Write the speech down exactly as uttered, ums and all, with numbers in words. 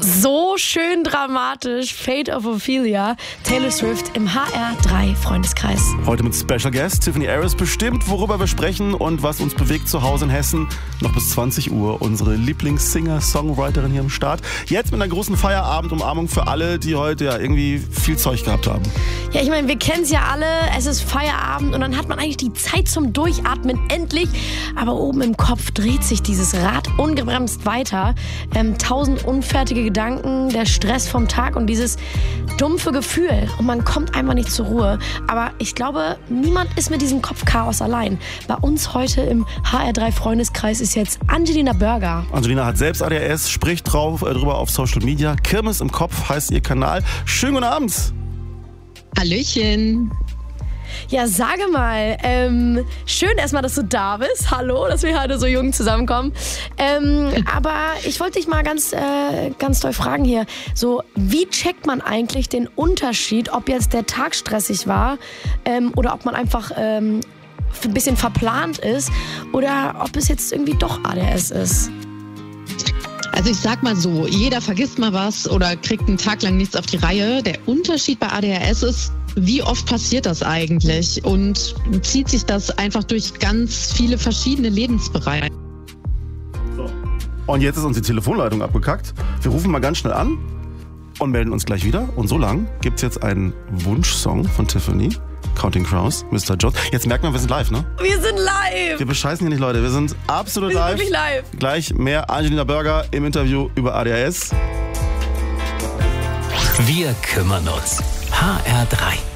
So schön dramatisch. Fate of Ophelia, Taylor Swift im H R drei Freundeskreis. Heute mit Special Guest Tiffany Harris bestimmt, worüber wir sprechen und was uns bewegt zu Hause in Hessen. Noch bis zwanzig Uhr unsere Lieblings-Singer-Songwriterin hier am Start. Jetzt mit einer großen Feierabend-Umarmung für alle, die heute ja irgendwie viel Zeug gehabt haben. Ja, ich meine, wir kennen es ja alle. Es ist Feierabend und dann hat man eigentlich die Zeit zum Durchatmen, endlich. Aber oben im Kopf dreht sich dieses Rad ungebremst weiter. Ähm, tausend unfertige Gedanken, der Stress vom Tag und dieses dumpfe Gefühl. Und man kommt einfach nicht zur Ruhe. Aber ich glaube, niemand ist mit diesem Kopfchaos allein. Bei uns heute im H R drei Freundeskreis ist jetzt Angelina Burger. Angelina hat selbst A D H S, spricht drauf, äh, drüber auf Social Media. Kirmes im Kopf heißt ihr Kanal. Schönen guten Abend. Hallöchen. Ja, sage mal, ähm, schön erstmal, dass du da bist. Hallo, dass wir heute so jung zusammenkommen. Ähm, aber ich wollte dich mal ganz, äh, ganz doll fragen hier. So, wie checkt man eigentlich den Unterschied, ob jetzt der Tag stressig war ähm, oder ob man einfach ähm, ein bisschen verplant ist oder ob es jetzt irgendwie doch A D H S ist? Also ich sag mal so, jeder vergisst mal was oder kriegt einen Tag lang nichts auf die Reihe. Der Unterschied bei A D H S ist, wie oft passiert das eigentlich und zieht sich das einfach durch ganz viele verschiedene Lebensbereiche. Und jetzt ist uns die Telefonleitung abgekackt. Wir rufen mal ganz schnell an und melden uns gleich wieder. Und so lang gibt es jetzt einen Wunschsong von Tiffany, Counting Crows, Mister Jones. Jetzt merkt man, wir sind live, ne? Wir sind live! Wir bescheißen hier nicht, Leute. Wir sind absolut wir sind live. Wirklich live. Gleich mehr Angelina Burger im Interview über A D H S. Wir kümmern uns. H R drei.